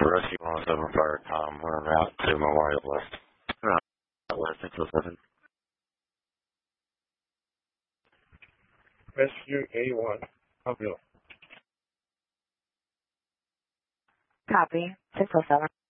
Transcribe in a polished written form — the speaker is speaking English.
Rescue 107 Fire Tom. We're en route to Memorial West. West 607. Rescue A1. Copy. Copy. 607.